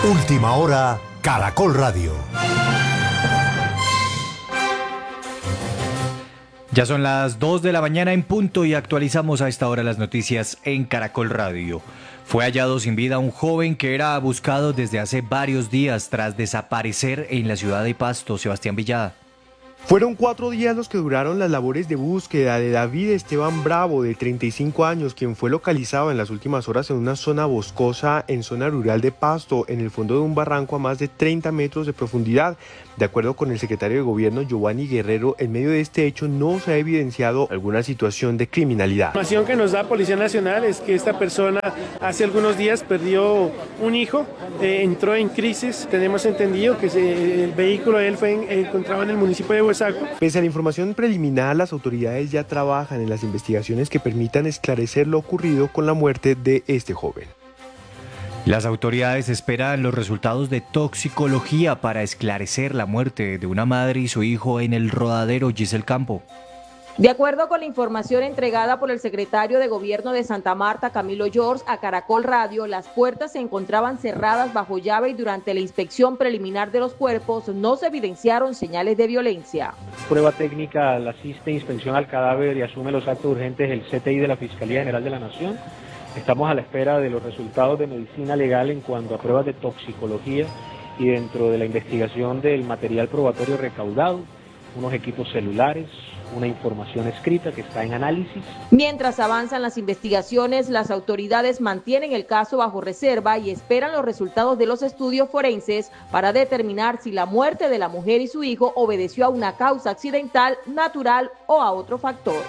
Última hora, Caracol Radio. Ya son las 2 de la mañana en punto y actualizamos a esta hora las noticias en Caracol Radio. Fue hallado sin vida un joven que era buscado desde hace varios días tras desaparecer en la ciudad de Pasto. Sebastián Villada. Fueron 4 días los que duraron las labores de búsqueda de David Esteban Bravo, de 35 años, quien fue localizado en las últimas horas en una zona boscosa en zona rural de Pasto, en el fondo de un barranco a más de 30 metros de profundidad. De acuerdo con el secretario de Gobierno, Giovanni Guerrero, en medio de este hecho no se ha evidenciado alguna situación de criminalidad. La información que nos da Policía Nacional es que esta persona hace algunos días perdió un hijo, entró en crisis. Tenemos entendido que el vehículo de él fue encontrado en el municipio de Huesaco. Pese a la información preliminar, las autoridades ya trabajan en las investigaciones que permitan esclarecer lo ocurrido con la muerte de este joven. Las autoridades esperan los resultados de toxicología para esclarecer la muerte de una madre y su hijo en el Rodadero. Giselle Campo. De acuerdo con la información entregada por el secretario de Gobierno de Santa Marta, Camilo George, a Caracol Radio, las puertas se encontraban cerradas bajo llave y durante la inspección preliminar de los cuerpos no se evidenciaron señales de violencia. Prueba técnica la asiste inspección al cadáver y asume los actos urgentes el CTI de la Fiscalía General de la Nación. Estamos a la espera de los resultados de medicina legal en cuanto a pruebas de toxicología y dentro de la investigación del material probatorio recaudado, unos equipos celulares, una información escrita que está en análisis. Mientras avanzan las investigaciones, las autoridades mantienen el caso bajo reserva y esperan los resultados de los estudios forenses para determinar si la muerte de la mujer y su hijo obedeció a una causa accidental, natural o a otro factor.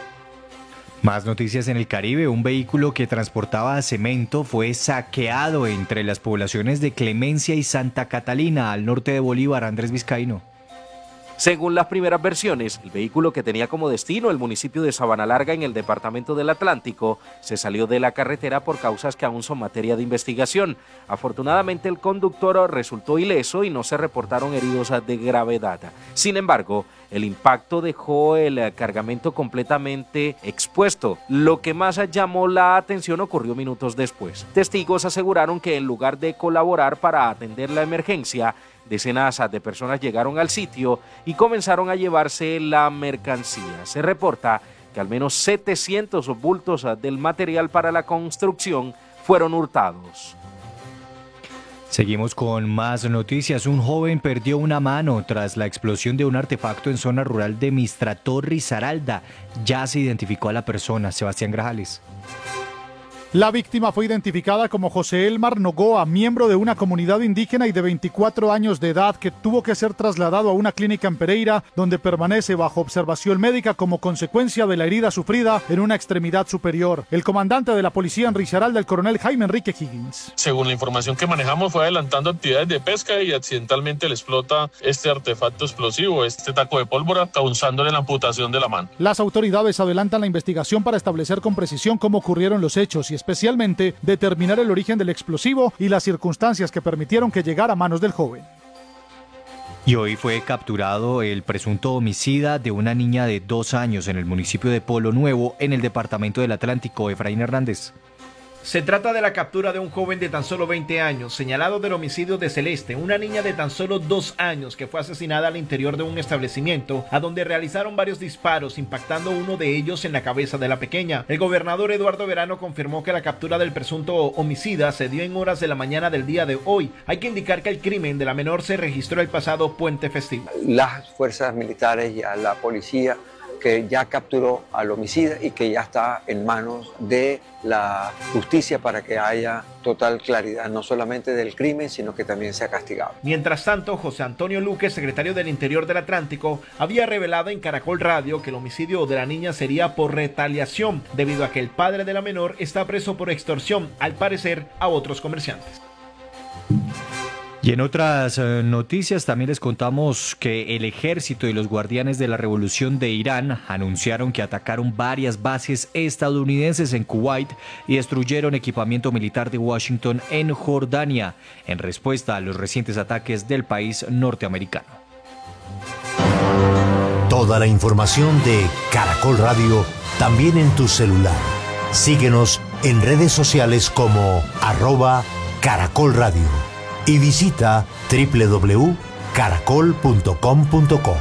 Más noticias en el Caribe. Un vehículo que transportaba cemento fue saqueado entre las poblaciones de Clemencia y Santa Catalina, al norte de Bolívar. Andrés Vizcaíno. Según las primeras versiones, el vehículo que tenía como destino el municipio de Sabanalarga en el departamento del Atlántico se salió de la carretera por causas que aún son materia de investigación. Afortunadamente el conductor resultó ileso y no se reportaron heridos de gravedad. Sin embargo, el impacto dejó el cargamento completamente expuesto. Lo que más llamó la atención ocurrió minutos después. Testigos aseguraron que en lugar de colaborar para atender la emergencia, decenas de personas llegaron al sitio y comenzaron a llevarse la mercancía. Se reporta que al menos 700 bultos del material para la construcción fueron hurtados. Seguimos con más noticias. Un joven perdió una mano tras la explosión de un artefacto en zona rural de Mistrator, Risaralda. Ya se identificó a la persona. Sebastián Grajales. La víctima fue identificada como José Elmar Nogoa, miembro de una comunidad indígena y de 24 años de edad, que tuvo que ser trasladado a una clínica en Pereira, donde permanece bajo observación médica como consecuencia de la herida sufrida en una extremidad superior. El comandante de la policía en Risaralda, el coronel Jaime Enrique Higgins. Según la información que manejamos, fue adelantando actividades de pesca y accidentalmente le explota este artefacto explosivo, este taco de pólvora, causándole la amputación de la mano. Las autoridades adelantan la investigación para establecer con precisión cómo ocurrieron los hechos y especialmente determinar el origen del explosivo y las circunstancias que permitieron que llegara a manos del joven. Y hoy fue capturado el presunto homicida de una niña de 2 años en el municipio de Polo Nuevo, en el departamento del Atlántico. Efraín Hernández. Se trata de la captura de un joven de tan solo 20 años, señalado del homicidio de Celeste, una niña de tan solo 2 años que fue asesinada al interior de un establecimiento, a donde realizaron varios disparos, impactando uno de ellos en la cabeza de la pequeña. El gobernador Eduardo Verano confirmó que la captura del presunto homicida se dio en horas de la mañana del día de hoy. Hay que indicar que el crimen de la menor se registró el pasado puente festivo. Las fuerzas militares y la policía que ya capturó al homicida y que ya está en manos de la justicia para que haya total claridad, no solamente del crimen, sino que también sea castigado. Mientras tanto, José Antonio Luque, secretario del Interior del Atlántico, había revelado en Caracol Radio que el homicidio de la niña sería por retaliación, debido a que el padre de la menor está preso por extorsión, al parecer, a otros comerciantes. Y en otras noticias también les contamos que el ejército y los guardianes de la revolución de Irán anunciaron que atacaron varias bases estadounidenses en Kuwait y destruyeron equipamiento militar de Washington en Jordania, en respuesta a los recientes ataques del país norteamericano. Toda la información de Caracol Radio también en tu celular. Síguenos en redes sociales como @Caracol Radio. y visita www.caracol.com.co.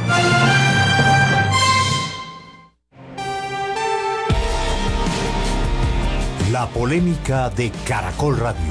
La polémica de Caracol Radio.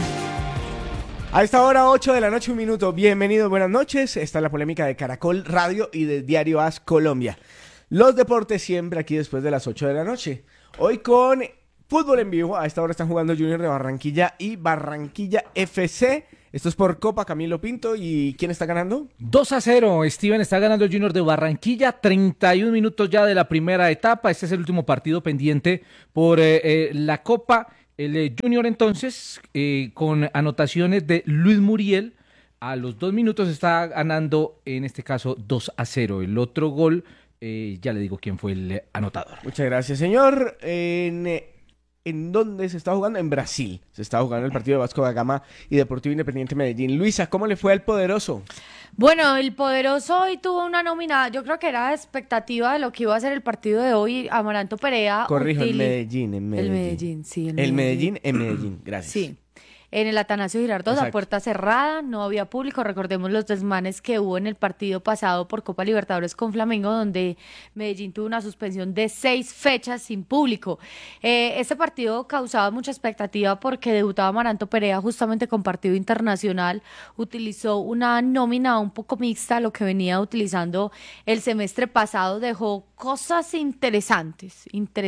A esta hora, 8 de la noche, 1 minuto. Bienvenidos, buenas noches. Esta es la polémica de Caracol Radio y del diario AS Colombia. Los deportes siempre aquí después de las 8 de la noche. Hoy con fútbol en vivo. A esta hora están jugando Junior de Barranquilla y Barranquilla FC. Esto es por Copa Camilo Pinto. ¿Y quién está ganando? 2-0, Steven, está ganando el Junior de Barranquilla, 31 minutos ya de la primera etapa. Este es el último partido pendiente por la Copa. El Junior entonces, con anotaciones de Luis Muriel, a los 2 minutos está ganando, en este caso 2-0. El otro gol, ya le digo quién fue el anotador. Muchas gracias, señor. ¿En dónde se está jugando? En Brasil. Se está jugando el partido de Vasco da Gama y Deportivo Independiente Medellín. Luisa, ¿cómo le fue al Poderoso? Bueno, el Poderoso hoy tuvo una nómina, yo creo que era expectativa de lo que iba a ser el partido de hoy. Amaranto Perea. Corrijo, en Medellín. El Medellín, sí. El Medellín en Medellín, gracias. Sí. En el Atanasio Girardot, a puerta cerrada, no había público. Recordemos los desmanes que hubo en el partido pasado por Copa Libertadores con Flamengo, donde Medellín tuvo una suspensión de 6 fechas sin público. Este partido causaba mucha expectativa porque debutaba Amaranto Perea justamente con partido internacional. Utilizó una nómina un poco mixta a lo que venía utilizando el semestre pasado. Dejó cosas interesantes,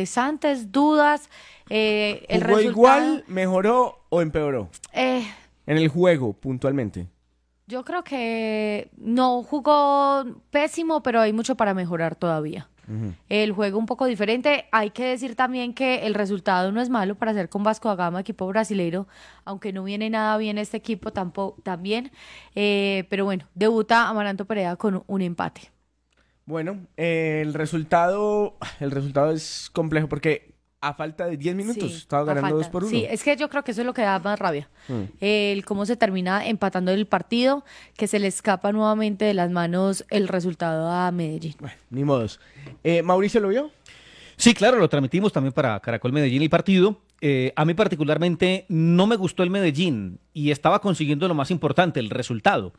dudas. El ¿Jugó resultado igual, mejoró o empeoró? En el juego, puntualmente. Yo creo que no jugó pésimo, pero hay mucho para mejorar todavía. El juego un poco diferente. Hay que decir también que el resultado no es malo para hacer con Vasco da Gama, equipo brasileiro, aunque no viene nada bien este equipo también. Pero bueno, debuta Amaranto Perea con un empate. Bueno, el resultado es complejo porque a falta de 10 minutos estaba ganando 2-1. Sí, es que yo creo que eso es lo que da más rabia. El cómo se termina empatando el partido, que se le escapa nuevamente de las manos el resultado a Medellín. Bueno, ni modos. ¿Mauricio lo vio? Sí, claro, lo transmitimos también para Caracol Medellín el partido. A mí particularmente no me gustó el Medellín y estaba consiguiendo lo más importante, el resultado.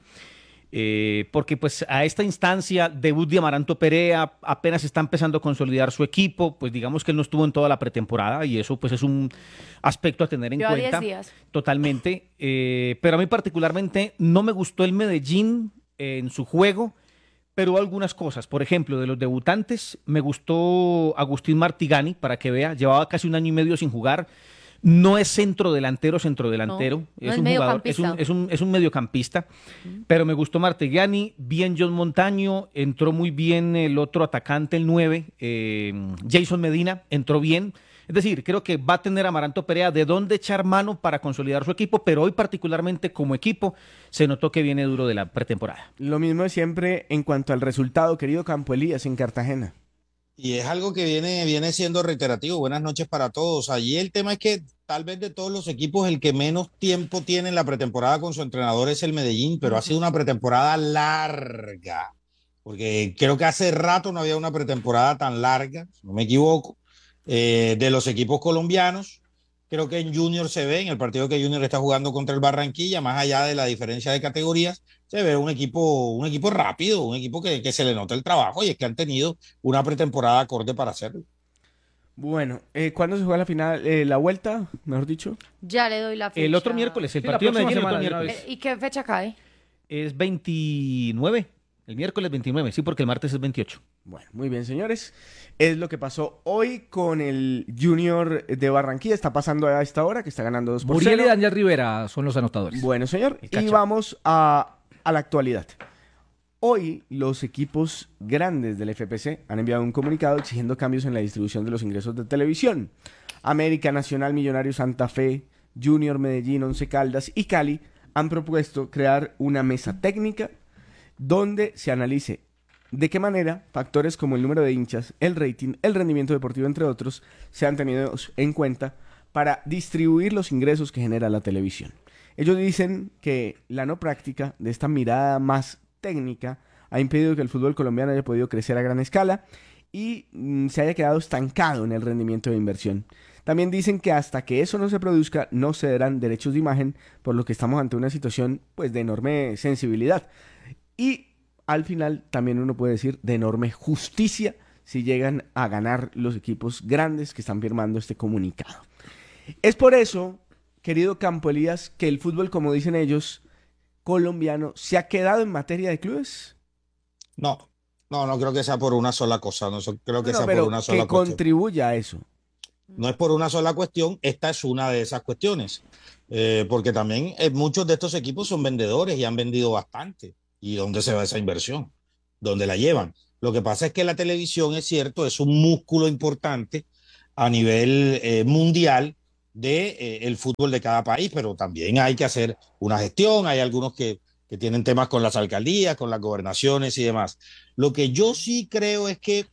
Porque pues a esta instancia, debut de Amaranto Perea, apenas está empezando a consolidar su equipo, pues digamos que él no estuvo en toda la pretemporada y eso pues es un aspecto a tener en cuenta. 10 días. Totalmente, pero a mí particularmente no me gustó el Medellín en su juego, pero algunas cosas, por ejemplo, de los debutantes, me gustó Agustín Martigani, para que vea, llevaba casi 1 año y medio sin jugar. No es centrodelantero, No, es un jugador, es un mediocampista, pero me gustó Martegani, bien John Montaño, entró muy bien el otro atacante, el 9, Jason Medina, entró bien. Es decir, creo que va a tener Amaranto Perea de dónde echar mano para consolidar su equipo, pero hoy particularmente como equipo se notó que viene duro de la pretemporada. Lo mismo de siempre en cuanto al resultado, querido Campo Elías, en Cartagena. Y es algo que viene siendo reiterativo. Buenas noches para todos. Allí el tema es que tal vez de todos los equipos el que menos tiempo tiene en la pretemporada con su entrenador es el Medellín, pero ha sido una pretemporada larga, porque creo que hace rato no había una pretemporada tan larga, si no me equivoco, de los equipos colombianos. Creo que en Junior se ve, en el partido que Junior está jugando contra el Barranquilla, más allá de la diferencia de categorías, se ve un equipo rápido, un equipo que se le nota el trabajo y es que han tenido una pretemporada acorde para hacerlo. Bueno, ¿cuándo se juega la final, la vuelta, mejor dicho? Ya le doy la fecha. El otro miércoles, el partido de Medellín el otro miércoles. ¿Y qué fecha cae? Es 29, el miércoles 29, sí, porque el martes es 28. Bueno, muy bien, señores. Es lo que pasó hoy con el Junior de Barranquilla. Está pasando a esta hora, que está ganando 2-0. Muriel y Daniel Rivera son los anotadores. Bueno, señor. Y vamos a la actualidad. Hoy los equipos grandes del FPC han enviado un comunicado exigiendo cambios en la distribución de los ingresos de televisión. América, Nacional, Millonarios, Santa Fe, Junior, Medellín, Once Caldas y Cali han propuesto crear una mesa técnica donde se analice de qué manera factores como el número de hinchas, el rating, el rendimiento deportivo, entre otros, se han tenido en cuenta para distribuir los ingresos que genera la televisión. Ellos dicen que la no práctica de esta mirada más técnica ha impedido que el fútbol colombiano haya podido crecer a gran escala y se haya quedado estancado en el rendimiento de inversión. También dicen que hasta que eso no se produzca, no cederán derechos de imagen, por lo que estamos ante una situación pues de enorme sensibilidad. Y al final también uno puede decir de enorme justicia si llegan a ganar los equipos grandes que están firmando este comunicado. Es por eso, querido Campo Elías, que el fútbol, como dicen ellos, colombiano, ¿se ha quedado en materia de clubes? No creo que sea por una sola cosa, creo que sea por una sola que cuestión. Contribuya a eso. No es por una sola cuestión, esta es una de esas cuestiones, porque también muchos de estos equipos son vendedores y han vendido bastante. ¿Y dónde se va esa inversión? ¿Dónde la llevan? Lo que pasa es que la televisión, es cierto, es un músculo importante a nivel mundial del fútbol de cada país, pero también hay que hacer una gestión. Hay algunos que tienen temas con las alcaldías, con las gobernaciones y demás. Lo que yo sí creo es que,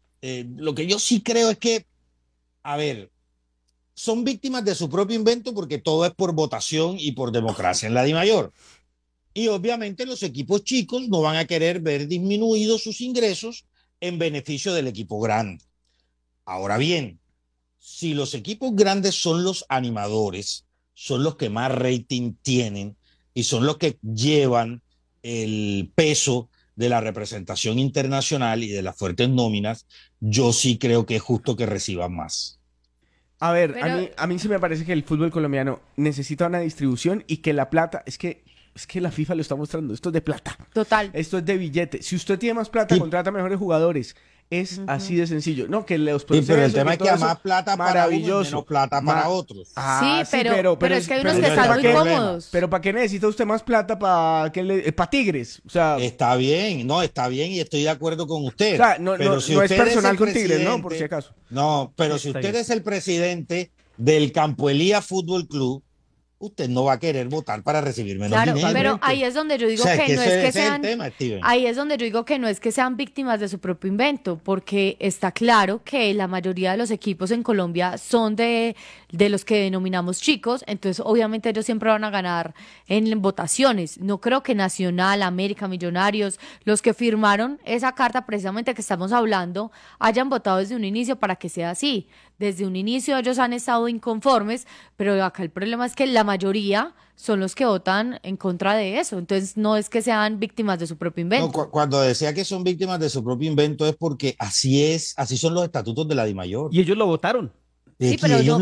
a ver, son víctimas de su propio invento porque todo es por votación y por democracia en la DIMAYOR. Y obviamente los equipos chicos no van a querer ver disminuidos sus ingresos en beneficio del equipo grande. Ahora bien, si los equipos grandes son los animadores, son los que más rating tienen y son los que llevan el peso de la representación internacional y de las fuertes nóminas, yo sí creo que es justo que reciban más. A ver, a mí sí me parece que el fútbol colombiano necesita una distribución y que la plata, es que la FIFA lo está mostrando, esto es de plata. Total. Esto es de billete. Si usted tiene más plata, contrata mejores jugadores. Es así de sencillo. No, que los procesos... Sí, pero el tema es que todo hay más plata para unos, menos plata para otros. Sí, pero es que hay unos que están muy cómodos. Pero ¿para qué necesita usted más plata para Tigres? O sea... Está bien y estoy de acuerdo con usted. O sea, no es personal con Tigres, ¿no? Por si acaso. No, pero si usted es el presidente del Campo Elías Fútbol Club, usted no va a querer votar para recibir menos dinero. Claro, pero ahí es donde yo digo que no es que sean... Ahí es donde yo digo que no es que sean víctimas de su propio invento, porque está claro que la mayoría de los equipos en Colombia son de los que denominamos chicos, entonces obviamente ellos siempre van a ganar en votaciones. No creo que Nacional, América, Millonarios, los que firmaron esa carta precisamente que estamos hablando, hayan votado desde un inicio para que sea así. Desde un inicio ellos han estado inconformes, pero acá el problema es que la mayoría son los que votan en contra de eso. Entonces no es que sean víctimas de su propio invento. No, cuando decía que son víctimas de su propio invento es porque así son los estatutos de la DIMAYOR. Y ellos lo votaron. Sí, pero ellos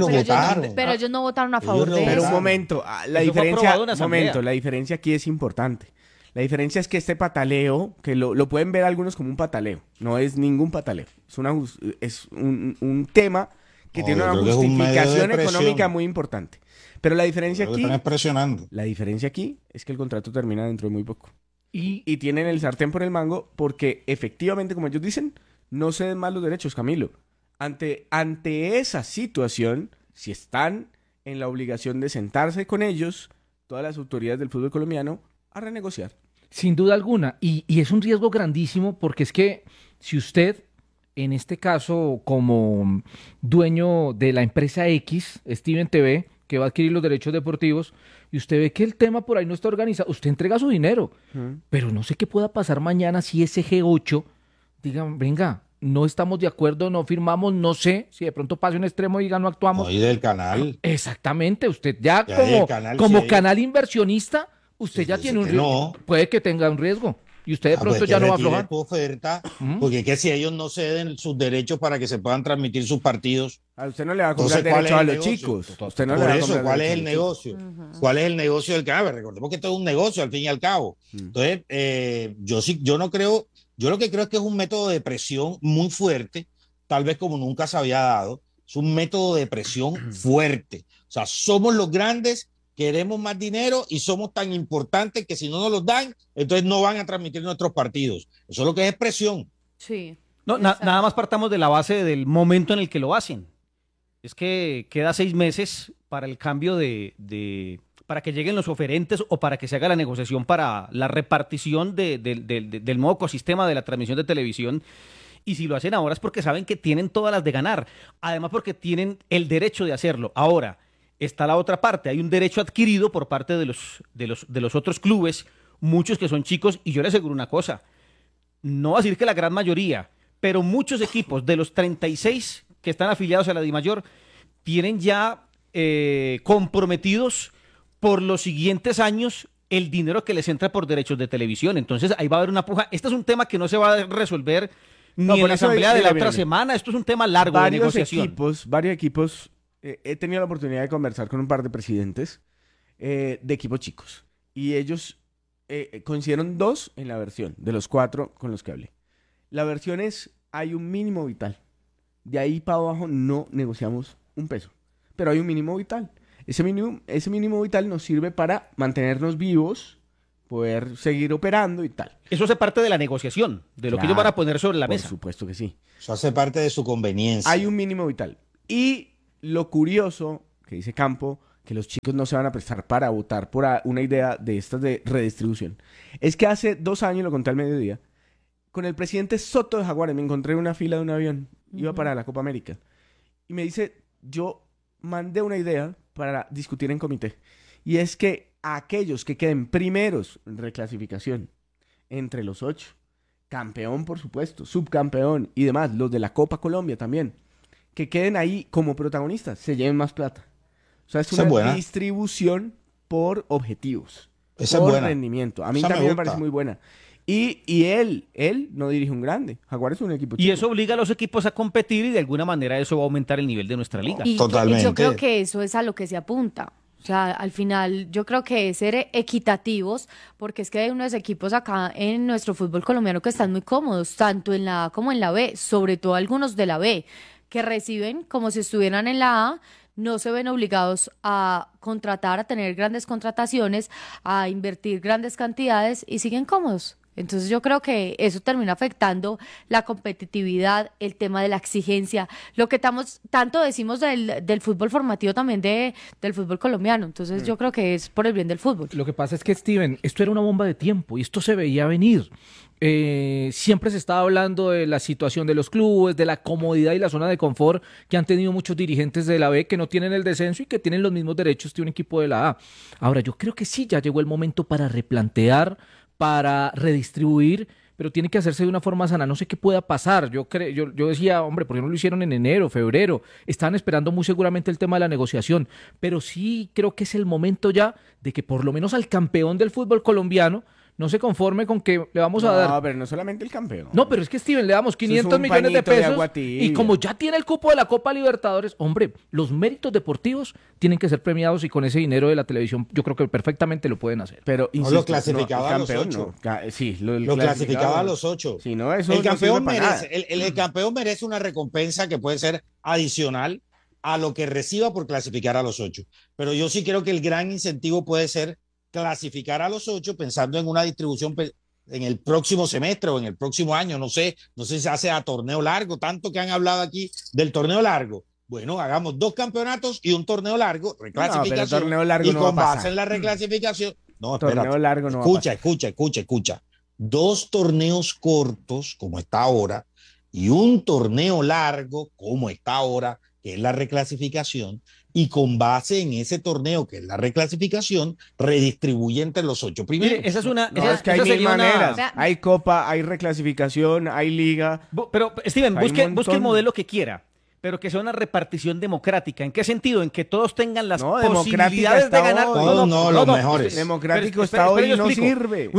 no votaron a favor de eso. Pero un momento, la diferencia aquí es importante. La diferencia es que este pataleo, que lo pueden ver algunos como un pataleo, no es ningún pataleo. Es un tema que tiene una justificación económica muy importante. Pero la diferencia aquí es que el contrato termina dentro de muy poco. Y tienen el sartén por el mango porque efectivamente, como ellos dicen, no ceden más los derechos, Camilo. Ante esa situación, si están en la obligación de sentarse con ellos, todas las autoridades del fútbol colombiano, a renegociar. Sin duda alguna. Y es un riesgo grandísimo porque es que si usted, en este caso, como dueño de la empresa X, Steven TV, que va a adquirir los derechos deportivos, y usted ve que el tema por ahí no está organizado, usted entrega su dinero. Pero no sé qué pueda pasar mañana si ese G8 diga, venga, no estamos de acuerdo, no firmamos, no sé, si de pronto pase un extremo y diga, no actuamos. Ahí del canal. Exactamente, usted ya como canal inversionista, usted ya tiene un riesgo. Puede que tenga un riesgo. Y usted de pronto ya no va a aflojar. Tu oferta, porque que si ellos no ceden sus derechos para que se puedan transmitir sus partidos. A usted no le va a comprar derechos a los chicos. Usted no Por eso, ¿cuál es el negocio? ¿Cuál es el negocio del canal? Recordemos que esto es un negocio al fin y al cabo. Entonces, yo no creo, yo lo que creo es que es un método de presión muy fuerte, tal vez como nunca se había dado. Es un método de presión fuerte. O sea, somos los grandes, queremos más dinero y somos tan importantes que si no nos los dan, entonces no van a transmitir nuestros partidos. Eso es lo que es presión. Sí. No, nada más partamos de la base del momento en el que lo hacen. Es que queda 6 meses para el cambio para que lleguen los oferentes o para que se haga la negociación para la repartición del nuevo ecosistema de la transmisión de televisión. Y si lo hacen ahora es porque saben que tienen todas las de ganar. Además porque tienen el derecho de hacerlo. Ahora, está la otra parte, hay un derecho adquirido por parte de los otros clubes, muchos que son chicos, y yo le aseguro una cosa, no voy a decir que la gran mayoría, pero muchos equipos de los 36 que están afiliados a la DIMAYOR tienen ya comprometidos por los siguientes años el dinero que les entra por derechos de televisión. Entonces ahí va a haber una puja. Este es un tema que no se va a resolver ni en la asamblea de la otra semana. Esto es un tema largo de negociación. Varios equipos, he tenido la oportunidad de conversar con un par de presidentes de equipos chicos. Y ellos coincidieron 2 en la versión, de los 4 con los que hablé. La versión es, hay un mínimo vital. De ahí para abajo no negociamos un peso. Pero hay un mínimo vital. Ese mínimo vital nos sirve para mantenernos vivos, poder seguir operando y tal. Eso hace parte de la negociación, de lo que ellos van a poner sobre la mesa. Por supuesto que sí. Eso hace parte de su conveniencia. Hay un mínimo vital. Y lo curioso, que dice Campo, que los chicos no se van a prestar para votar por una idea de estas de redistribución, es que hace 2 años, lo conté al mediodía, con el presidente Soto de Jaguares me encontré en una fila de un avión, iba para la Copa América, y me dice, yo mandé una idea para discutir en comité, y es que aquellos que queden primeros en reclasificación entre los 8, campeón por supuesto, subcampeón y demás, los de la Copa Colombia también, que queden ahí como protagonistas, se lleven más plata. O sea, es una distribución por objetivos, por rendimiento. A mí también me parece muy buena. Y él no dirige un grande. Jaguares es un equipo chico. Y eso obliga a los equipos a competir y de alguna manera eso va a aumentar el nivel de nuestra liga. Y totalmente. Yo creo que eso es a lo que se apunta. O sea, al final yo creo que es ser equitativos, porque es que hay unos equipos acá en nuestro fútbol colombiano que están muy cómodos, tanto en la A como en la B, sobre todo algunos de la B, que reciben como si estuvieran en la A, no se ven obligados a contratar, a tener grandes contrataciones, a invertir grandes cantidades y siguen cómodos. Entonces yo creo que eso termina afectando la competitividad, el tema de la exigencia, lo que tanto decimos del fútbol formativo también del fútbol colombiano. Entonces yo creo que es por el bien del fútbol. Lo que pasa es que, Steven, esto era una bomba de tiempo y esto se veía venir. Siempre se estaba hablando de la situación de los clubes, de la comodidad y la zona de confort que han tenido muchos dirigentes de la B que no tienen el descenso y que tienen los mismos derechos que un equipo de la A. Ahora, yo creo que sí, ya llegó el momento para replantear, para redistribuir, pero tiene que hacerse de una forma sana. No sé qué pueda pasar. Yo decía, hombre, ¿por qué no lo hicieron en enero, febrero? Estaban esperando muy seguramente el tema de la negociación, pero sí creo que es el momento ya de que por lo menos al campeón del fútbol colombiano no se conforme con que le vamos a dar... No, pero no solamente el campeón. No, pero es que, Steven, le damos 500 millones de pesos y como ya tiene el cupo de la Copa Libertadores, hombre, los méritos deportivos tienen que ser premiados y con ese dinero de la televisión yo creo que perfectamente lo pueden hacer. Pero insisto, lo clasificaba a los 8. Sí, lo clasificaba a los 8. Sí, no, eso el campeón el campeón merece una recompensa que puede ser adicional a lo que reciba por clasificar a los 8. Pero yo sí creo que el gran incentivo puede ser clasificar a los 8 pensando en una distribución en el próximo semestre o en el próximo año, no sé si se hace a torneo largo, tanto que han hablado aquí del torneo largo. Bueno, hagamos 2 campeonatos y un torneo largo, reclasificación, no, torneo largo y no con va a base en la reclasificación. No, torneo espérate. Largo no Escucha. 2 torneos cortos, como está ahora, y un torneo largo, como está ahora, que es la reclasificación, y con base en ese torneo, que es la reclasificación, redistribuye entre los 8 primeros. Mire, esa es una... No, es que hay mil maneras. Hay Copa, hay reclasificación, hay Liga. Pero, Steven, busque el modelo que quiera, pero que sea una repartición democrática. ¿En qué sentido? En que todos tengan las posibilidades de ganar. Los mejores. Democrático está hoy y no sirve.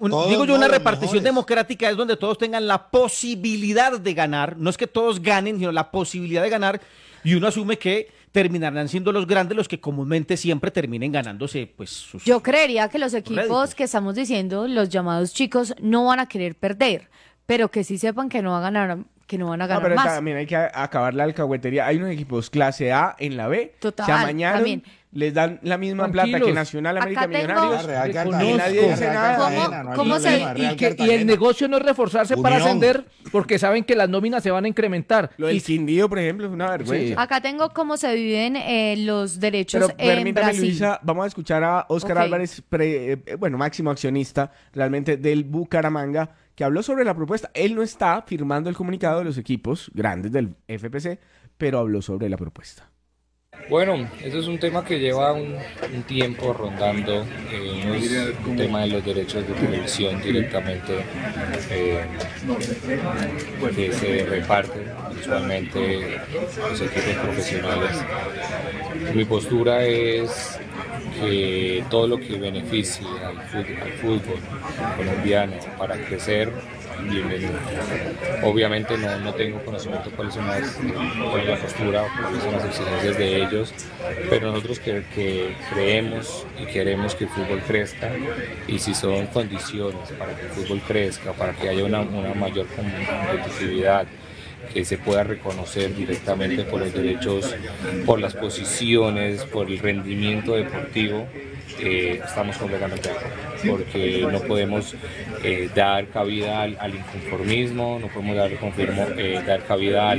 Una repartición democrática es donde todos tengan la posibilidad de ganar. No es que todos ganen, sino la posibilidad de ganar. Y uno asume que terminarán siendo los grandes los que comúnmente siempre terminen ganándose pues sus... Yo creería que los equipos que estamos diciendo, los llamados chicos, no van a querer perder, pero que sí sepan que no van a ganar, pero más. También hay que acabar la alcahuetería. Hay unos equipos clase A en la B. Total, se amañaron, también. Les dan la misma plata que Nacional, América, Millonarios. Y nadie dice nada. Y el negocio no es reforzarse para ascender, porque saben que las nóminas se van a incrementar. Lo del Quindío, por ejemplo, es una vergüenza. Sí. Acá tengo cómo se viven los derechos pero en permítame, Brasil. Luisa, vamos a escuchar a Óscar Álvarez, máximo accionista realmente del Bucaramanga, que habló sobre la propuesta. Él no está firmando el comunicado de los equipos grandes del FPC, pero habló sobre la propuesta. Bueno, eso es un tema que lleva un tiempo rondando, no es un tema de los derechos de televisión directamente que se reparten usualmente los equipos profesionales. Mi postura es que todo lo que beneficie al fútbol colombiano para crecer, bienvenido. Obviamente no tengo conocimiento cuál es la postura o cuáles son las exigencias de ellos, pero nosotros que creemos y queremos que el fútbol crezca, y si son condiciones para que el fútbol crezca, para que haya una mayor competitividad, que se pueda reconocer directamente por los derechos, por las posiciones, por el rendimiento deportivo, estamos completamente de acuerdo, porque no podemos dar cabida al inconformismo, no podemos dar cabida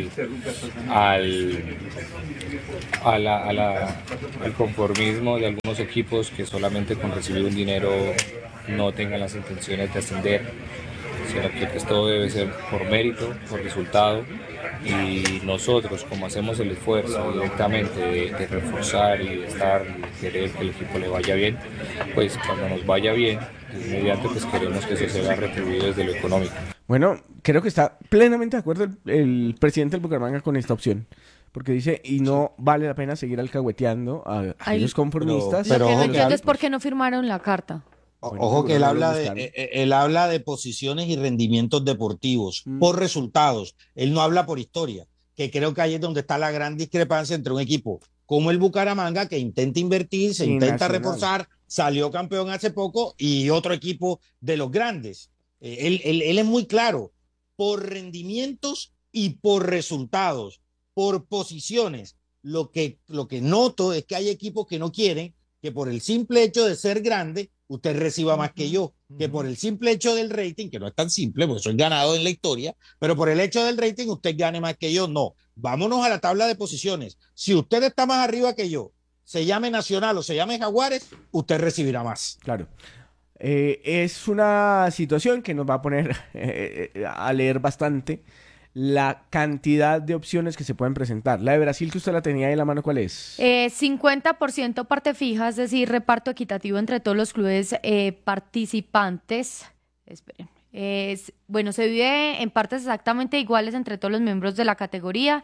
al conformismo de algunos equipos que solamente con recibir un dinero no tengan las intenciones de ascender, sino que pues, todo debe ser por mérito, por resultado, y nosotros, como hacemos el esfuerzo directamente de reforzar y de estar y querer que el equipo le vaya bien, pues cuando nos vaya bien, inmediatamente pues queremos que eso se vea retribuido desde lo económico. Bueno, creo que está plenamente de acuerdo el presidente del Bucaramanga con esta opción. Porque dice, y no vale la pena seguir alcahueteando a los conformistas. Lo que no entiendo es por qué no firmaron la carta. Ojo que él habla de posiciones y rendimientos deportivos por resultados. Él no habla por historia, que creo que ahí es donde está la gran discrepancia entre un equipo como el Bucaramanga, que intenta invertir, se intenta reforzar, salió campeón hace poco, y otro equipo de los grandes. Él es muy claro, por rendimientos y por resultados, por posiciones. Lo que noto es que hay equipos que no quieren que por el simple hecho de ser grande usted reciba más que yo, que por el simple hecho del rating, que no es tan simple, porque soy ganado en la historia, pero por el hecho del rating usted gane más que yo. No, vámonos a la tabla de posiciones. Si usted está más arriba que yo, se llame Nacional o se llame Jaguares, usted recibirá más. Claro. Es una situación que nos va a poner a leer bastante la cantidad de opciones que se pueden presentar. La de Brasil, que usted la tenía ahí en la mano, ¿cuál es? 50% parte fija, es decir, reparto equitativo entre todos los clubes participantes. Esperen. Bueno, se divide en partes exactamente iguales entre todos los miembros de la categoría.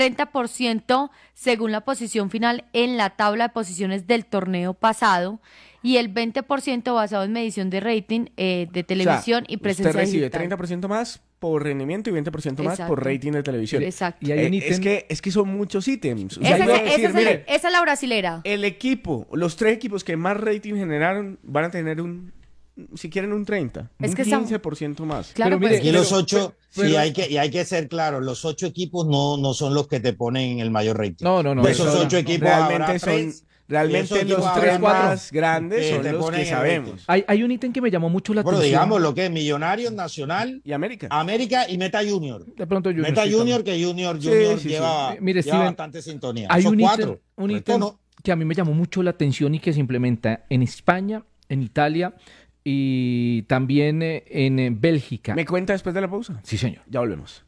30% según la posición final en la tabla de posiciones del torneo pasado, y el 20% basado en medición de rating de televisión, o sea, y presencia usted recibe digital. 30% más por rendimiento y 20% más por rating de televisión. Exacto. Y hay un ítem... es que son muchos ítems. O Esa sea, es la brasilera. El equipo, los 3 equipos que más rating generaron van a tener si quieren un 30, es un que 15% más. Claro, pero mire, y los 8, y hay que ser claros, los 8 equipos no son los que te ponen el mayor rating. No. De esos 8 equipos realmente Realmente los 3 más grandes son los que sabemos. Hay un ítem que me llamó mucho la atención. Digamos lo que es Millonarios, Nacional y América y Meta Junior. De pronto Junior. Meta Junior, que Junior lleva bastante sintonía. Hay Esos un ítem que a mí me llamó mucho la atención y que se implementa en España, en Italia y también en Bélgica. ¿Me cuenta después de la pausa? Sí, señor. Ya volvemos.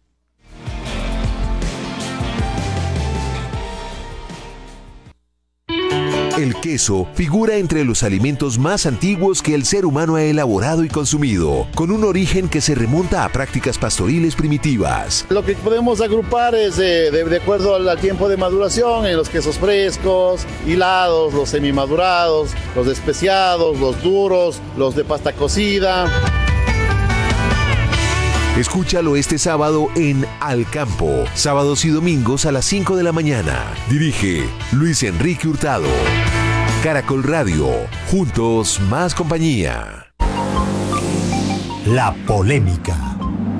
El queso figura entre los alimentos más antiguos que el ser humano ha elaborado y consumido, con un origen que se remonta a prácticas pastoriles primitivas. Lo que podemos agrupar es de acuerdo al tiempo de maduración en los quesos frescos, hilados, los semimadurados, los especiados, los duros, los de pasta cocida. Escúchalo este sábado en Al Campo, sábados y domingos a las 5 de la mañana. Dirige Luis Enrique Hurtado. Caracol Radio, juntos más compañía. La polémica.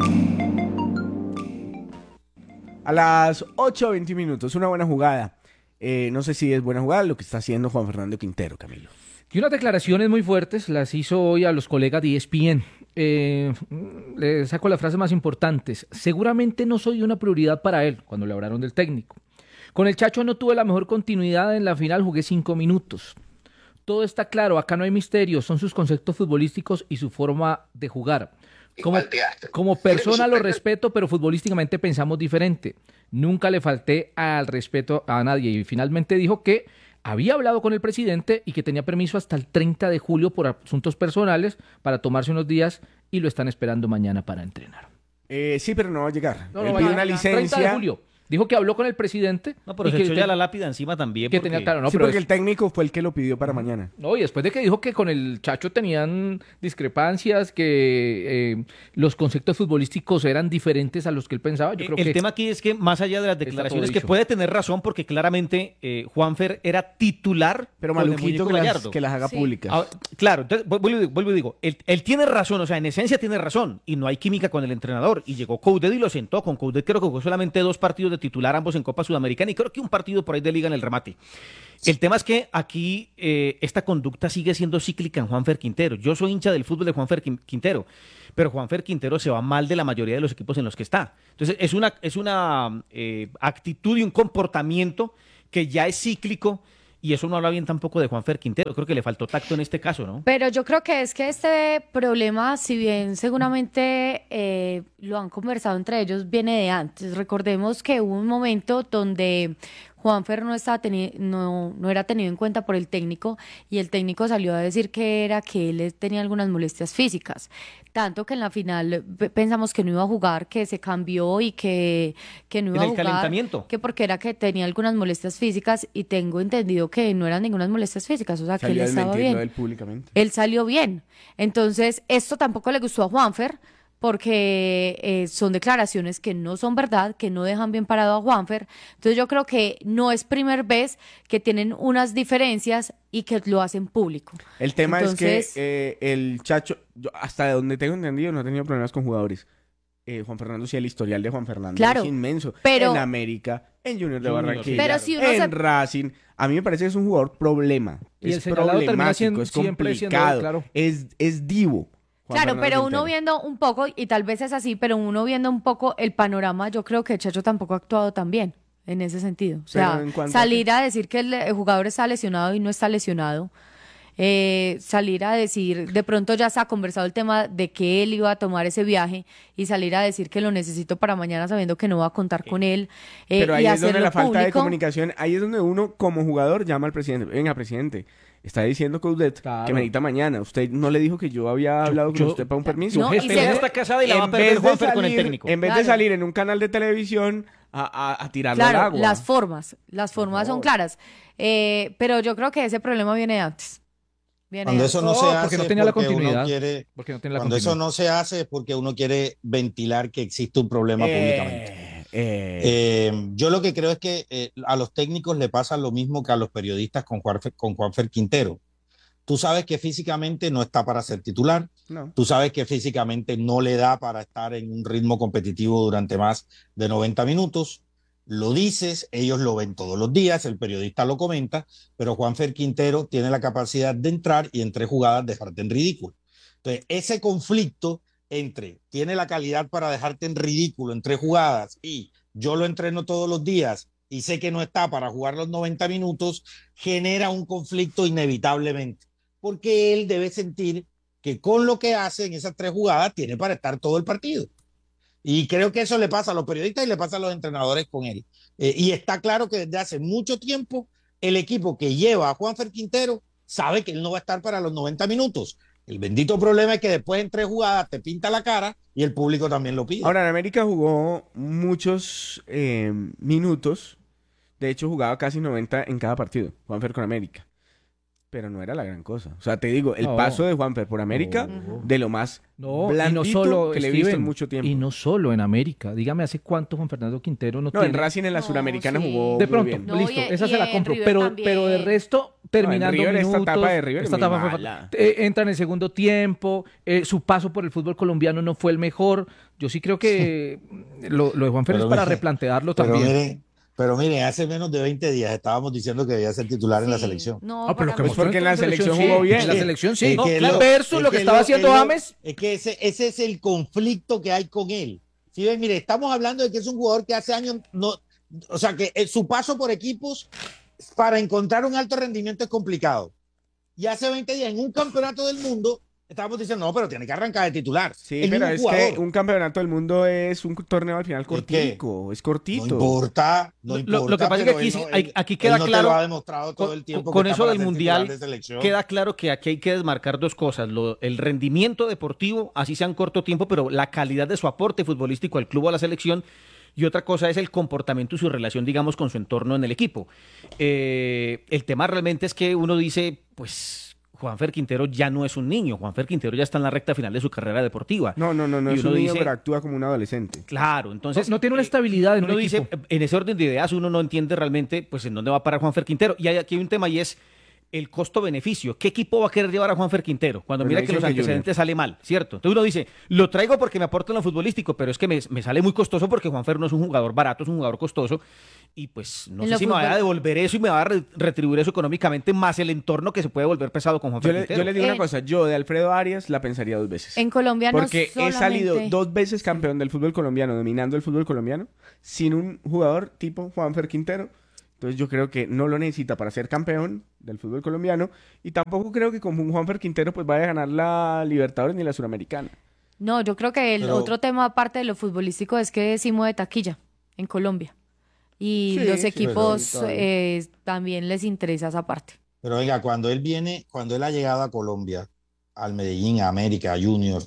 A las 8:20 minutos, una buena jugada. No sé si es buena jugada lo que está haciendo Juan Fernando Quintero, Camilo. Y unas declaraciones muy fuertes las hizo hoy a los colegas de ESPN. Le saco las frases más importantes. Seguramente no soy una prioridad para él, cuando le hablaron del técnico. Con el Chacho no tuve la mejor continuidad en la final, jugué 5 minutos. Todo está claro, acá no hay misterio, son sus conceptos futbolísticos y su forma de jugar. Como persona lo respeto, pero futbolísticamente pensamos diferente. Nunca le falté al respeto a nadie y finalmente dijo que había hablado con el presidente y que tenía permiso hasta el 30 de julio por asuntos personales para tomarse unos días y lo están esperando mañana para entrenar. Sí, pero no va a llegar. No, Él pide una 30 de licencia. julio. Dijo que habló con el presidente. No, pero y se que echó ya la lápida encima también. que porque... tenía claro, no, Sí, pero porque el técnico fue el que lo pidió para mañana. No, y después de que dijo que con el Chacho tenían discrepancias, que los conceptos futbolísticos eran diferentes a los que él pensaba, yo creo el que tema aquí es que más allá de las declaraciones, todo que dicho. puede tener razón porque claramente Juanfer era titular, Pero con el maluquito muñeco que Gallardo. que las haga públicas. Ah, claro, entonces vuelvo y digo, él tiene razón, o sea, en esencia tiene razón, y no hay química con el entrenador, y llegó Coudet y lo sentó. Con Coudet creo que jugó solamente 2 partidos de titular, ambos en Copa Sudamericana, y creo que un partido por ahí de liga en el remate. El tema es que aquí esta conducta sigue siendo cíclica en Juanfer Quintero. Yo soy hincha del fútbol de Juanfer Quintero, pero Juanfer Quintero se va mal de la mayoría de los equipos en los que está. Entonces es una actitud y un comportamiento que ya es cíclico, y eso no habla bien tampoco de Juanfer Quintero. Creo que le faltó tacto en este caso, ¿no? Pero yo creo que es que este problema, si bien seguramente lo han conversado entre ellos, viene de antes. Recordemos que hubo un momento donde Juanfer no era tenido en cuenta por el técnico, y el técnico salió a decir que él tenía algunas molestias físicas. Tanto que en la final pensamos que no iba a jugar, que se cambió y que no iba a En el jugar. calentamiento. Que porque era que tenía algunas molestias físicas, y tengo entendido que no eran ninguna molestias físicas, o sea, que él Salió a estaba desmentirlo bien. él públicamente. Él salió bien. Entonces, esto tampoco le gustó a Juanfer, porque son declaraciones que no son verdad, que no dejan bien parado a Juanfer. Entonces yo creo que no es primera vez que tienen unas diferencias y que lo hacen público. El tema Entonces, es que el Chacho, hasta donde tengo entendido, no ha tenido problemas con jugadores. Juan Fernando, sí, el historial de Juan Fernando Claro, es inmenso. pero- En América, en Junior de Junior, Barranquilla, Pero si uno en se- Racing. A mí me parece que es un jugador problema. Y el es señalado termina siendo- problemático, es siempre siendo complicado, él, claro. es divo. Juan claro, Fernando pero Quintero. uno viendo un poco, y tal vez es así, pero uno viendo un poco el panorama, yo creo que Chacho tampoco ha actuado tan bien en ese sentido. O sea, Pero en cuanto a salir a decir que el jugador está lesionado y no está lesionado, salir a decir, de pronto ya se ha conversado el tema de que él iba a tomar ese viaje, y salir a decir que lo necesito para mañana sabiendo que no va a contar con él, Pero ahí y es donde hacerlo la falta de público. comunicación, ahí es donde uno como jugador llama al presidente. Venga, presidente, está diciendo Coudet Claro. que me necesita mañana. Usted no le dijo que yo había hablado con usted para un permiso. No, y Ella está casada y la va a perder Juanfer con el técnico. En vez de Claro. salir en un canal de televisión a tirarlo al Claro, agua. las formas son claras. Pero yo creo que ese problema viene de antes. Cuando eso no se hace, porque no tenía la porque uno continuidad. quiere- Porque no tiene la cuando eso continuidad. no se hace es porque uno quiere ventilar que existe un problema públicamente. Yo lo que creo es que a los técnicos le pasa lo mismo que a los periodistas con Juanfer Quintero. Tú sabes que físicamente no está para ser titular, No. tú sabes que físicamente no le da para estar en un ritmo competitivo durante más de 90 minutos. Lo dices, ellos lo ven todos los días, el periodista lo comenta, pero Juanfer Quintero tiene la capacidad de entrar y en 3 jugadas dejarte en ridículo. Entonces, ese conflicto entre tiene la calidad para dejarte en ridículo en 3 jugadas y yo lo entreno todos los días y sé que no está para jugar los 90 minutos, genera un conflicto inevitablemente, porque él debe sentir que con lo que hace en esas 3 jugadas tiene para estar todo el partido. Y creo que eso le pasa a los periodistas y le pasa a los entrenadores con él. Y está claro que desde hace mucho tiempo el equipo que lleva a Juanfer Quintero sabe que él no va a estar para los 90 minutos. El bendito problema es que después en 3 jugadas te pinta la cara y el público también lo pide. Ahora, en América jugó muchos minutos. De hecho, jugaba casi 90 en cada partido, Juanfer con América. Pero no era la gran cosa. O sea, te digo, el No. paso de Juanfer por América, de lo más No, y blandito no solo, que le he visto en Steven, mucho tiempo. y no solo en América. Dígame, ¿hace cuánto Juan Fernando Quintero no No, tiene? en Racing en la Suramericana jugó De muy pronto, bien. No, listo, y- esa y se la en compro. River Pero también. de resto, terminando River, esta minutos, etapa de River esta es muy etapa fue- mala. entra en el segundo tiempo, su paso por el fútbol colombiano no fue el mejor. Yo sí creo que lo de Juan Fernando es para replantearlo también. Pero miren, hace menos de 20 días estábamos diciendo que debía ser titular en la selección. No, Ah, pero lo que para mí- mostró porque en la selección sí, jugó bien. En la selección sí. Es No, que versus lo que estaba haciendo James. Es que ese es el conflicto que hay con él. Si ven, mire, estamos hablando de que es un jugador que hace años no, o sea, que su paso por equipos para encontrar un alto rendimiento es complicado. Y hace 20 días en un campeonato del mundo Estábamos diciendo, no, pero tiene que arrancar de titular. Sí, el pero mismo es jugador. que un campeonato del mundo es un torneo al final cortico, es cortito. No importa, no importa. Lo que pasa es que aquí queda no claro, te lo ha demostrado todo el tiempo con que está eso para del ser Mundial, titular de selección. queda claro que aquí hay que desmarcar dos cosas, el rendimiento deportivo, así sea en corto tiempo, pero la calidad de su aporte futbolístico al club o a la selección, y otra cosa es el comportamiento y su relación, digamos, con su entorno en el equipo. El tema realmente es que uno dice, pues Juanfer Quintero ya no es un niño, Juanfer Quintero ya está en la recta final de su carrera deportiva. No, Y es un uno niño, dice, pero actúa como un adolescente. claro, entonces No tiene una estabilidad en uno un dice, equipo. en ese orden de ideas uno no entiende realmente pues en dónde va a parar Juanfer Quintero. Y aquí hay un tema y es el costo-beneficio. ¿Qué equipo va a querer llevar a Juanfer Quintero? Cuando Pues mira ahí que los creo que antecedentes sale mal, ¿cierto? Entonces uno dice, lo traigo porque me aporta en lo futbolístico, pero es que me sale muy costoso porque Juanfer no es un jugador barato, es un jugador costoso. Y pues no En sé lo si me va a fútbol- devolver eso y me va a retribuir eso económicamente, más el entorno que se puede volver pesado con Juanfer Quintero. Yo le digo una cosa, yo de Alfredo Arias la pensaría 2 veces. En Colombia no Porque he salido solamente- 2 veces campeón del fútbol colombiano, dominando el fútbol colombiano, sin un jugador tipo Juanfer Quintero. Entonces yo creo que no lo necesita para ser campeón del fútbol colombiano y tampoco creo que con un Juanfer Quintero pues vaya a ganar la Libertadores ni la Suramericana. No, yo creo que el Pero- otro tema aparte de lo futbolístico es que sí mueve taquilla en Colombia. Y Sí, los sí, equipos pero está bien. también les interesa esa parte. Pero venga, cuando él ha llegado a Colombia, al Medellín, a América, a Junior,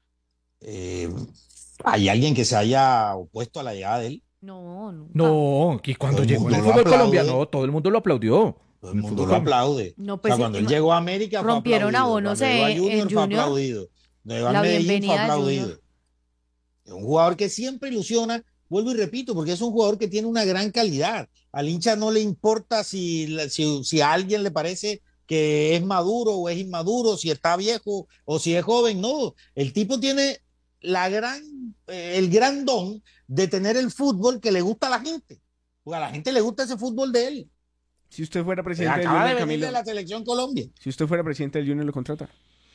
¿hay alguien que se haya opuesto a la llegada de él? No, no. No, y cuando Todo el llegó en mundo el lo fútbol aplaude. colombiano, todo el mundo lo aplaudió. Todo el mundo lo aplaude. No, O pues sea, cuando sí, él llegó a América fue rompieron aplaudido. abonos Cuando llegó a en Junior fue Junior. aplaudido. Cuando llegó a La Medellín fue bienvenida de aplaudido. Junior. Es un jugador que siempre ilusiona, vuelvo y repito, porque es un jugador que tiene una gran calidad. Al hincha no le importa si a alguien le parece que es maduro o es inmaduro, si está viejo o si es joven. No, el tipo tiene el gran don de tener el fútbol que le gusta a la gente. Porque a la gente le gusta ese fútbol de él. Si usted fuera presidente del Acaba de Junior, venir de Camilo, la selección Colombia. si usted fuera presidente del Junior, ¿lo contrata?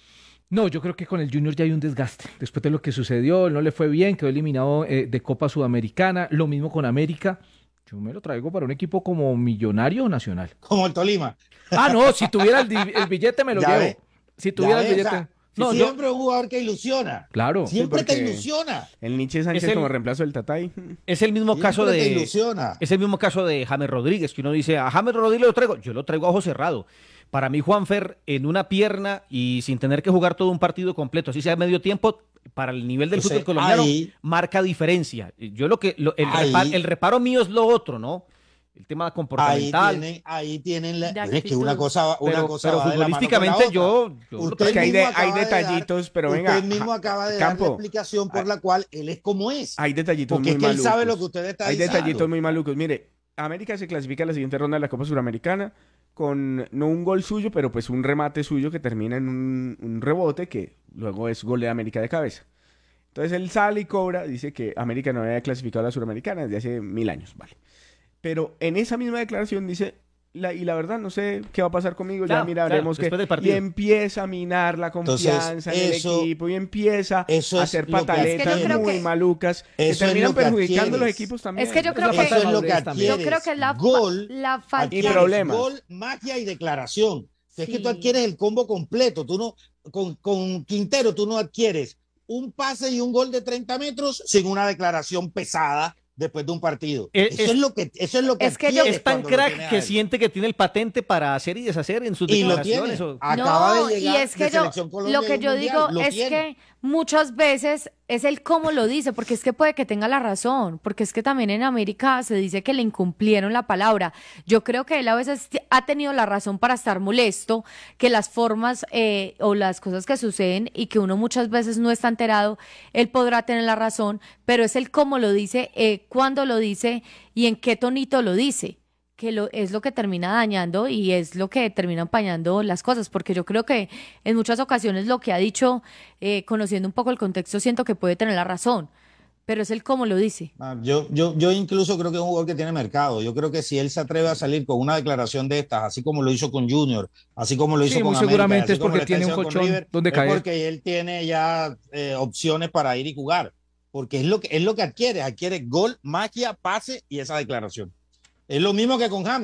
No, yo creo que con el Junior ya hay un desgaste. Después de lo que sucedió, no le fue bien, quedó eliminado de Copa Sudamericana. Lo mismo con América. Yo me lo traigo para un equipo como Millonario o Nacional. Como el Tolima. Ah, no, si tuviera el billete me lo Ya llevo. ve. Si tuviera Ya el ves, billete. o sea, No, yo, siempre un jugador que ilusiona. claro. Siempre te porque ilusiona. El Nietzsche Sánchez Es el- como reemplazo del Tatay. Es el mismo Siempre caso te de ilusiona. es el mismo caso de James Rodríguez, que uno dice, a James Rodríguez lo traigo, yo lo traigo a ojo cerrado. Para mí Juanfer en una pierna y sin tener que jugar todo un partido completo, así sea medio tiempo, para el nivel del Entonces, fútbol colombiano ahí- marca diferencia. Yo Ahí- el reparo mío es lo otro, ¿no? El tema comportamental. Ahí tienen la, De es que actitud. una cosa pero va de la mano futbolísticamente con la otra. yo Usted Es que hay, mismo hay acaba de detallitos, pero venga. Usted mismo acaba de dar la Campo, explicación por la cual él es como es. hay detallitos Porque muy es que él malucos. sabe lo que usted está Hay diciendo. detallitos muy malucos. Mire, América se clasifica a la siguiente ronda de la Copa Suramericana con no un gol suyo, pero pues un remate suyo que termina en un rebote que luego es gol de América de cabeza. Entonces él sale y cobra, dice que América no había clasificado a la Suramericana desde hace 1000 años, vale. Pero en esa misma declaración dice, y la verdad no sé qué va a pasar conmigo, ya Claro, miraremos claro, después del y partido. empieza a minar la confianza Entonces, en el eso- equipo y empieza eso a es hacer lo que pataletas Es que yo creo muy que- malucas que Eso es terminan lo que perjudicando a los adquieres. equipos también. Es que yo creo la que falta de Eso es lo que madurez también. adquieres. yo creo que es Gol, la falta Y adquieres problemas. gol, magia y declaración. Es que Sí. tú adquieres el combo completo. Tú no, con Quintero tú no adquieres un pase y un gol de 30 metros sin una declaración pesada después de un partido. Eso es lo que es que yo- adquieres Es tan cuando lo crack tienes a que él. siente que tiene el patente para hacer y deshacer en sus Y lo declaraciones. tiene. o- Acaba No, de llegar y es que de yo, Selección Colombia lo que del yo Mundial, digo lo es tiene. que muchas veces es el cómo lo dice, porque es que puede que tenga la razón, porque es que también en América se dice que le incumplieron la palabra. Yo creo que él a veces ha tenido la razón para estar molesto, que las formas o las cosas que suceden y que uno muchas veces no está enterado, él podrá tener la razón, pero es el cómo lo dice, cuándo lo dice y en qué tonito lo dice, que es lo que termina dañando y es lo que termina empañando las cosas, porque yo creo que en muchas ocasiones lo que ha dicho, conociendo un poco el contexto, siento que puede tener la razón, pero es el cómo lo dice. Yo incluso creo que es un jugador que tiene mercado. Yo creo que si él se atreve a salir con una declaración de estas, así como lo hizo con Junior, así como lo hizo Sí, con muy América, seguramente así es como porque lo está tiene un haciendo con colchón River, donde es caer. porque él tiene ya opciones para ir y jugar. Porque es lo que adquiere gol, magia, pase y esa declaración. Es lo mismo que con James.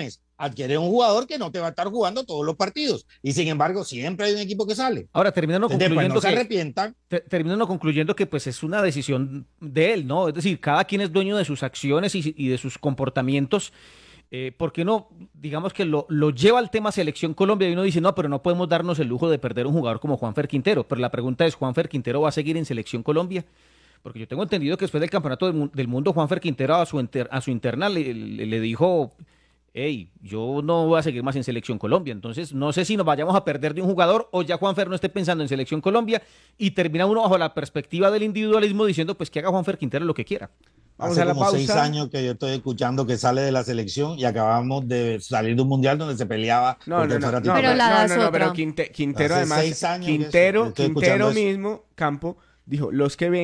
adquiere un jugador que no te va a estar jugando todos los partidos. Y sin embargo, siempre hay un equipo que sale. Ahora, terminando concluyendo no se arrepientan. Terminando concluyendo que pues es una decisión de él, ¿no? Es decir, cada quien es dueño de sus acciones y de sus comportamientos. ¿Por qué no, digamos que lo lleva al tema Selección Colombia y uno dice, no, pero no podemos darnos el lujo de perder un jugador como Juanfer Quintero? Pero la pregunta es, ¿Juanfer Quintero va a seguir en Selección Colombia? Porque yo tengo entendido que después del Campeonato del Mundo, Juanfer Quintero a su interna le dijo... hey, yo no voy a seguir más en Selección Colombia. Entonces, no sé si nos vayamos a perder de un jugador o ya Juanfer no esté pensando en Selección Colombia y termina uno bajo la perspectiva del individualismo diciendo pues que haga Juanfer Quintero lo que quiera. Vamos a la pausa. 6 años que yo estoy escuchando que sale de la selección y acabamos de salir de un mundial donde se peleaba. Pero Quintero además, Quintero mismo, Campo, dijo, los que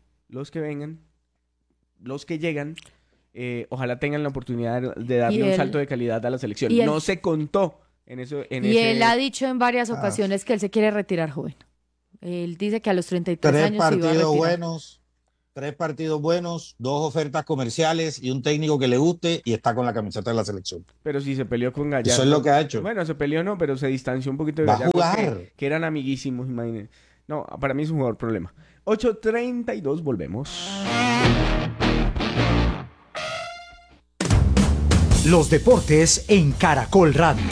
llegan, ojalá tengan la oportunidad de darle un salto de calidad a la selección. No se contó en eso. Él ha dicho en varias ocasiones que él se quiere retirar joven. Él dice que a los 33 años se iba a retirar. 3 partidos buenos, 2 ofertas comerciales y un técnico que le guste y está con la camiseta de la selección. Pero si se peleó con Gallardo. Eso es lo que ha hecho. Bueno, se peleó no, pero se distanció un poquito de Gallardo. Va a jugar. Que eran amiguísimos, imagínense. No, para mí es un jugador problema. 8:32, volvemos. Los deportes en Caracol Radio.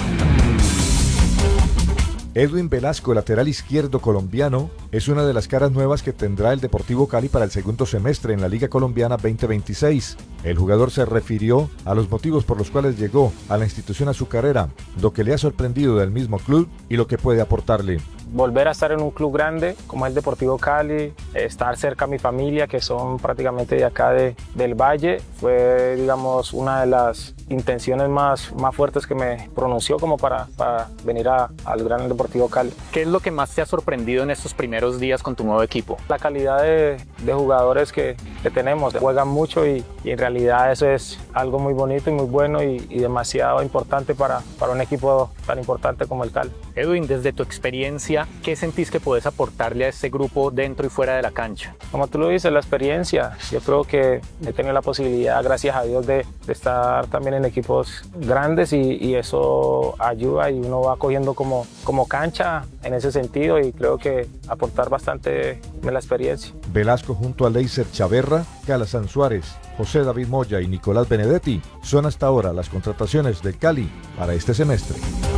Edwin Velasco, lateral izquierdo colombiano, es una de las caras nuevas que tendrá el Deportivo Cali para el segundo semestre en la Liga Colombiana 2026. El jugador se refirió a los motivos por los cuales llegó a la institución azucarera, lo que le ha sorprendido del mismo club y lo que puede aportarle. Volver a estar en un club grande como es el Deportivo Cali, estar cerca a mi familia que son prácticamente de acá del Valle, fue digamos una de las intenciones más fuertes que me pronunció como para venir al Gran Deportivo Cali. ¿Qué es lo que más te ha sorprendido en estos primeros días con tu nuevo equipo? La calidad de jugadores que tenemos, juegan mucho y en realidad eso es algo muy bonito y muy bueno y demasiado importante para un equipo tan importante como el Cali. Edwin, desde tu experiencia, ¿qué sentís que puedes aportarle a este grupo dentro y fuera de la cancha? Como tú lo dices, la experiencia. Yo creo que he tenido la posibilidad, gracias a Dios, de estar también en equipos grandes y eso ayuda y uno va cogiendo como cancha en ese sentido y creo que aportar bastante de la experiencia. Velasco junto a Leiser Chaverra, Calazán Suárez, José David Moya y Nicolás Benedetti son hasta ahora las contrataciones del Cali para este semestre.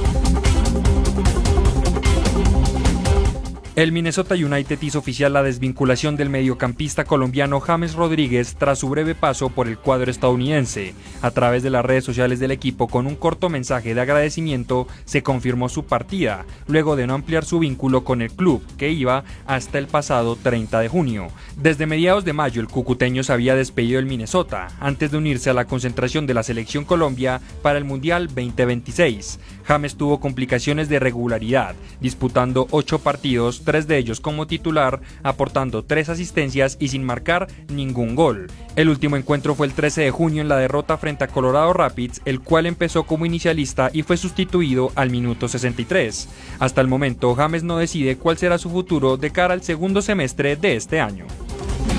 El Minnesota United hizo oficial la desvinculación del mediocampista colombiano James Rodríguez tras su breve paso por el cuadro estadounidense. A través de las redes sociales del equipo, con un corto mensaje de agradecimiento, se confirmó su partida, luego de no ampliar su vínculo con el club, que iba hasta el pasado 30 de junio. Desde mediados de mayo, el cucuteño se había despedido del Minnesota, antes de unirse a la concentración de la Selección Colombia para el Mundial 2026. James tuvo complicaciones de regularidad, disputando 8 partidos, 3 de ellos como titular, aportando 3 asistencias y sin marcar ningún gol. El último encuentro fue el 13 de junio en la derrota frente a Colorado Rapids, el cual empezó como inicialista y fue sustituido al minuto 63. Hasta el momento, James no decide cuál será su futuro de cara al segundo semestre de este año.